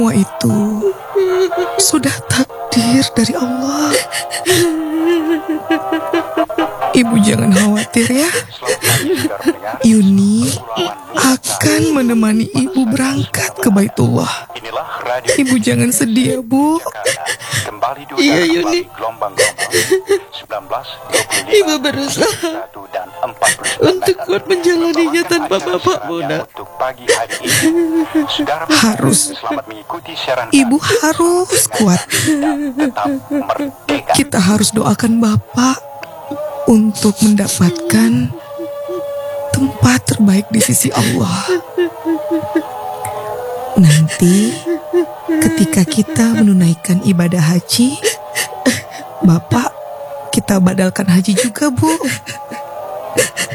Semua itu sudah takdir dari Allah. Ibu jangan khawatir ya. Yuni akan menemani ibu berangkat ke Baitullah. Ibu jangan sedih ya, Bu. Iya, Yuni. Ibu berusaha untuk kuat menjalaninya tanpa bapakmu, Nak. Harus. Ibu harus kuat. Kita harus doakan Bapak untuk mendapatkan tempat terbaik di sisi Allah. Nanti ketika kita menunaikan ibadah haji, Bapak kita badalkan haji juga, Bu.